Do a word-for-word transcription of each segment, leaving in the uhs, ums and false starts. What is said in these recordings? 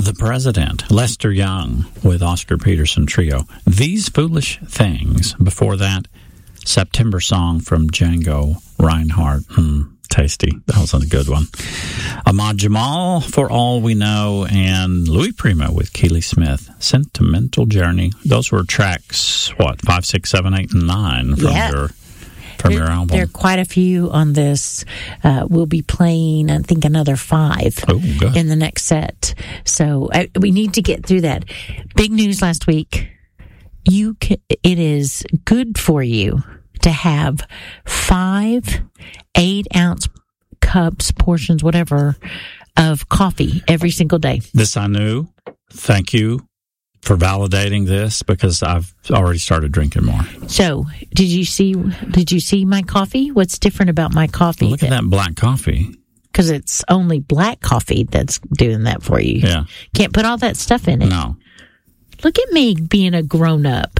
The President, Lester Young with Oscar Peterson Trio. These Foolish Things. Before that, September Song from Django Reinhardt. Mm, tasty. That was a good one. Ahmad Jamal, For All We Know, and Louis Prima with Keely Smith, Sentimental Journey. Those were tracks, what, five, six, seven, eight, and nine from yeah. your from there, your album. There are quite a few on this. Uh, we'll be playing, I think, another five oh, good. in the next set. So I, we need to get through that. Big news last week. You can, it is good for you to have five eight-ounce cups, portions, whatever, of coffee every single day. This I knew. Thank you for validating this, because I've already started drinking more. So, did you see? Did you see my coffee? What's different about my coffee? Look at that black coffee. Because it's only black coffee that's doing that for you. Yeah, can't put all that stuff in it. No. Look at me being a grown-up.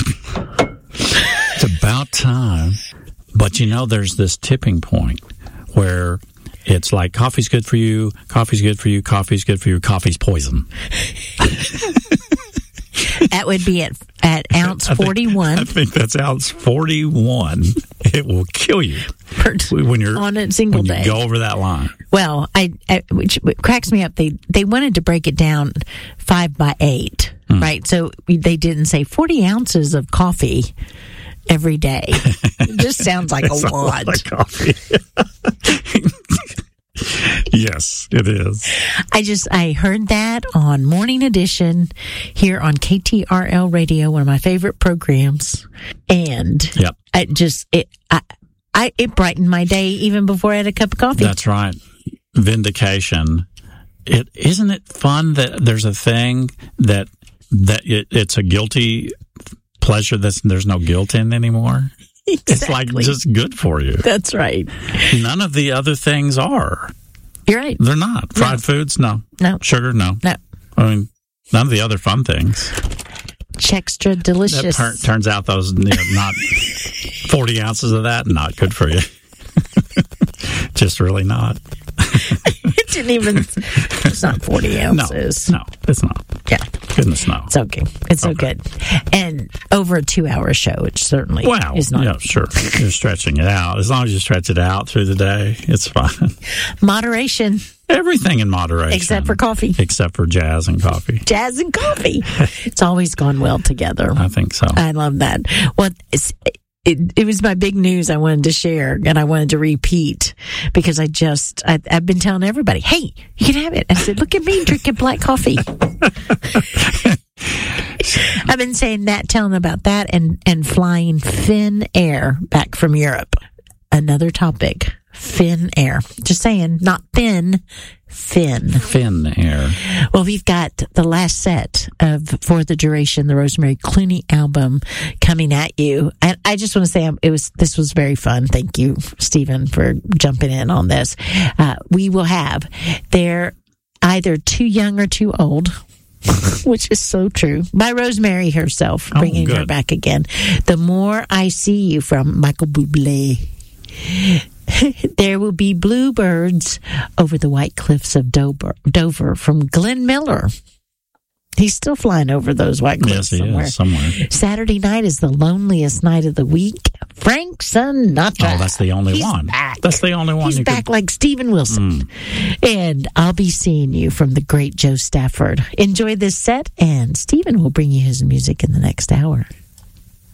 It's about time. But you know, there's this tipping point where it's like coffee's good for you, coffee's good for you, coffee's good for you, coffee's poison. That would be at at ounce forty-one. I think, I think that's ounce forty-one. It will kill you per, when you're on a single when day. You go over that line. Well, I, I which cracks me up. They they wanted to break it down five by eight, mm. right? So they didn't say forty ounces of coffee every day. It just sounds like a lot. A lot of coffee. Yes, it is. I just, I heard that on Morning Edition here on K T R L Radio, one of my favorite programs. And yep. I just, it, I, I, it brightened my day even before I had a cup of coffee. That's right. Vindication. It, isn't it fun that there's a thing that, that it, it's a guilty pleasure that there's no guilt in anymore? Exactly. It's like just good for you. That's right. None of the other things are. You're right. They're not. Fried no. foods, no. No. Sugar, no. No. I mean, none of the other fun things. Extra delicious. That tur- turns out those, you know, not forty ounces of that, not good for you. Just really not. It didn't even, it's not forty ounces. No, no, it's not. Yeah. Goodness, no. It's okay. It's so okay. good. And over a two hour show, it certainly wow. is not. Yeah, sure. You're stretching it out. As long as you stretch it out through the day, it's fine. Moderation. Everything in moderation. Except for coffee. Except for jazz and coffee. Jazz and coffee. It's always gone well together. I think so. I love that. Well, it's, It, it was my big news I wanted to share, and I wanted to repeat because I just, I, I've been telling everybody, hey, you can have it. I said, look at me drinking black coffee. I've been saying that, telling about that, and, and flying Finnair back from Europe. Another topic, Finnair. Just saying, not thin, Fin. Finnair. Well, we've got the last set of For the Duration, the Rosemary Clooney album coming at you. And I just want to say it was this was very fun. Thank you, Stephen, for jumping in on this. Uh, we will have they're either too young or too old, which is so true, by Rosemary herself, bringing oh, her back again. The More I See You from Michael Bublé. There will be bluebirds over the white cliffs of Dover, Dover from Glenn Miller. He's still flying over those white cliffs yes, he somewhere. Is, somewhere. Saturday night is the loneliest night of the week. Frank Sinatra. Oh, that's the only He's one. Back. That's the only one. He's you back could... like Steven Wilson. Mm. And I'll be seeing you from the great Joe Stafford. Enjoy this set, and Stephen will bring you his music in the next hour.